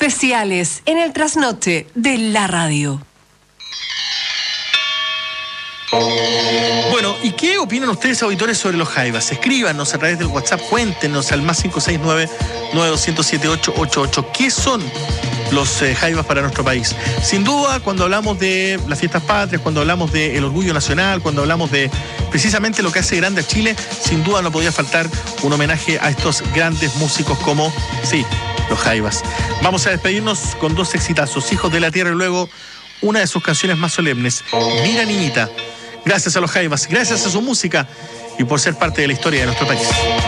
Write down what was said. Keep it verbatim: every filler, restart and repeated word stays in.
especiales en el trasnoche de la radio. Bueno, ¿y qué opinan ustedes, auditores, sobre los jaivas? Escríbanos a través del WhatsApp, cuéntenos al más cinco seis nueve, nueve dos cero siete, ocho ocho ocho. ¿Qué son los eh, jaivas para nuestro país? Sin duda, cuando hablamos de las fiestas patrias, cuando hablamos del orgullo nacional, cuando hablamos de precisamente lo que hace grande a Chile, sin duda no podía faltar un homenaje a estos grandes músicos como, sí, los jaivas. Vamos a despedirnos con dos exitazos, Hijos de la Tierra, y luego una de sus canciones más solemnes, Mira Niñita. Gracias a los jaivas, gracias a su música y por ser parte de la historia de nuestro país.